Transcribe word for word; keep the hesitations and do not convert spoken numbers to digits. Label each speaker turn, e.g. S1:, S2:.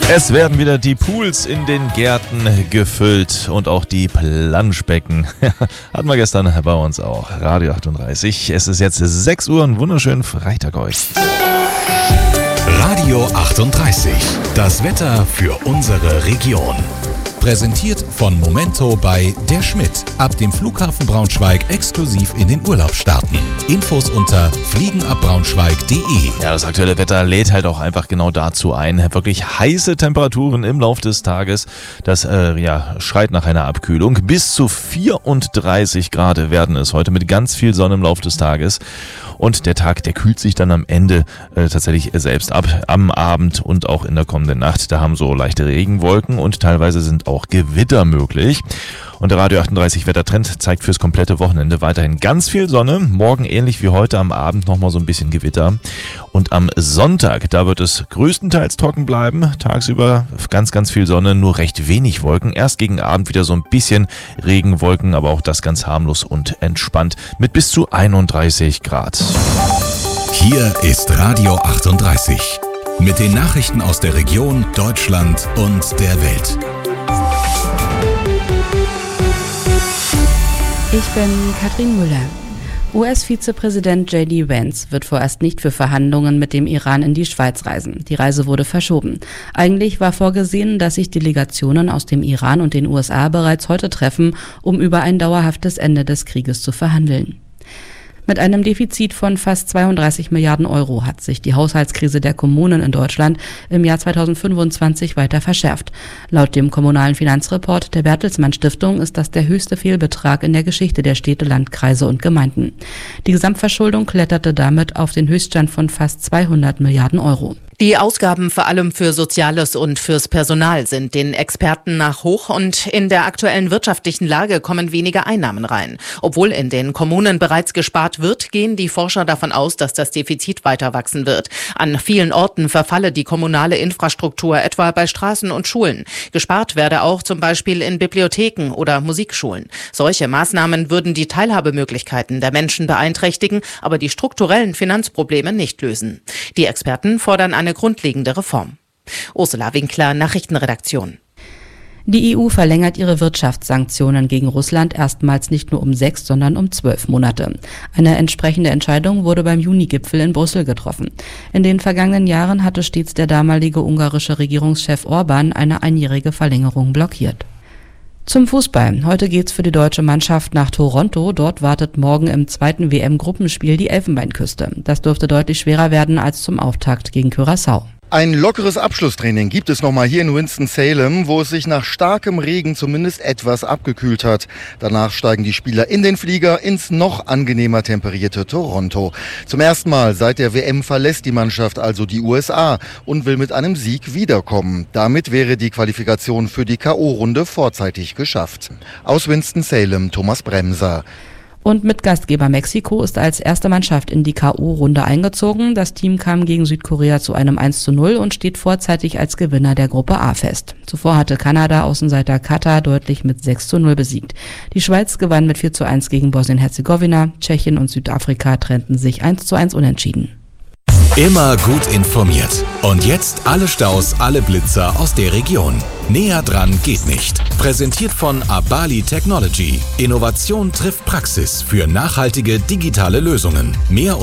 S1: Es werden wieder die Pools in den Gärten gefüllt und auch die Planschbecken. Hatten wir gestern bei uns auch. Radio achtunddreißig. Es ist jetzt sechs Uhr, einen wunderschönen Freitag euch.
S2: Radio achtunddreißig. Das Wetter für unsere Region. Präsentiert von Momento bei Der Schmidt. Ab dem Flughafen Braunschweig exklusiv in den Urlaub starten. Infos unter fliegenabbraunschweig punkt de.
S1: Ja, das aktuelle Wetter lädt halt auch einfach genau dazu ein. Wirklich heiße Temperaturen im Laufe des Tages. Das äh, ja, schreit nach einer Abkühlung. Bis zu vierunddreißig Grad werden es heute mit ganz viel Sonne im Laufe des Tages. Und der Tag, der kühlt sich dann am Ende äh, tatsächlich selbst ab. Am Abend und auch in der kommenden Nacht. Da haben so leichte Regenwolken und teilweise sind auch Gewitter möglich. Und der Radio achtunddreißig Wettertrend zeigt fürs komplette Wochenende weiterhin ganz viel Sonne. Morgen ähnlich wie heute am Abend nochmal so ein bisschen Gewitter. Und am Sonntag, da wird es größtenteils trocken bleiben. Tagsüber ganz, ganz viel Sonne, nur recht wenig Wolken. Erst gegen Abend wieder so ein bisschen Regenwolken, aber auch das ganz harmlos und entspannt mit bis zu einunddreißig Grad.
S2: Hier ist Radio achtunddreißig. Mit den Nachrichten aus der Region, Deutschland und der Welt.
S3: Ich bin Katrin Müller. U S-Vizepräsident J D Vance wird vorerst nicht für Verhandlungen mit dem Iran in die Schweiz reisen. Die Reise wurde verschoben. Eigentlich war vorgesehen, dass sich Delegationen aus dem Iran und den U S A bereits heute treffen, um über ein dauerhaftes Ende des Krieges zu verhandeln. Mit einem Defizit von fast zweiunddreißig Milliarden Euro hat sich die Haushaltskrise der Kommunen in Deutschland im Jahr zweitausendfünfundzwanzig weiter verschärft. Laut dem kommunalen Finanzreport der Bertelsmann Stiftung ist das der höchste Fehlbetrag in der Geschichte der Städte, Landkreise und Gemeinden. Die Gesamtverschuldung kletterte damit auf den Höchststand von fast zweihundert Milliarden Euro.
S4: Die Ausgaben vor allem für Soziales und fürs Personal sind den Experten nach hoch und in der aktuellen wirtschaftlichen Lage kommen weniger Einnahmen rein. Obwohl in den Kommunen bereits gespart wird, gehen die Forscher davon aus, dass das Defizit weiter wachsen wird. An vielen Orten verfalle die kommunale Infrastruktur, etwa bei Straßen und Schulen. Gespart werde auch zum Beispiel in Bibliotheken oder Musikschulen. Solche Maßnahmen würden die Teilhabemöglichkeiten der Menschen beeinträchtigen, aber die strukturellen Finanzprobleme nicht lösen. Die Experten fordern eine grundlegende Reform. Ursula Winkler, Nachrichtenredaktion.
S3: Die E U verlängert ihre Wirtschaftssanktionen gegen Russland erstmals nicht nur um sechs, sondern um zwölf Monate. Eine entsprechende Entscheidung wurde beim Juni-Gipfel in Brüssel getroffen. In den vergangenen Jahren hatte stets der damalige ungarische Regierungschef Orban eine einjährige Verlängerung blockiert. Zum Fußball. Heute geht's für die deutsche Mannschaft nach Toronto. Dort wartet morgen im zweiten W M-Gruppenspiel die Elfenbeinküste. Das dürfte deutlich schwerer werden als zum Auftakt gegen Curaçao.
S5: Ein lockeres Abschlusstraining gibt es nochmal hier in Winston-Salem, wo es sich nach starkem Regen zumindest etwas abgekühlt hat. Danach steigen die Spieler in den Flieger ins noch angenehmer temperierte Toronto. Zum ersten Mal seit der W M verlässt die Mannschaft also die U S A und will mit einem Sieg wiederkommen. Damit wäre die Qualifikation für die K O-Runde vorzeitig geschafft. Aus Winston-Salem, Thomas Bremser.
S3: Und mit Gastgeber Mexiko ist als erste Mannschaft in die K O-Runde eingezogen. Das Team kam gegen Südkorea zu einem eins zu null und steht vorzeitig als Gewinner der Gruppe A fest. Zuvor hatte Kanada Außenseiter Katar deutlich mit sechs zu null besiegt. Die Schweiz gewann mit vier zu eins gegen Bosnien-Herzegowina. Tschechien und Südafrika trennten sich eins zu eins unentschieden.
S2: Immer gut informiert. Und jetzt alle Staus, alle Blitzer aus der Region. Näher dran geht nicht. Präsentiert von Abali Technology. Innovation trifft Praxis für nachhaltige digitale Lösungen. Mehr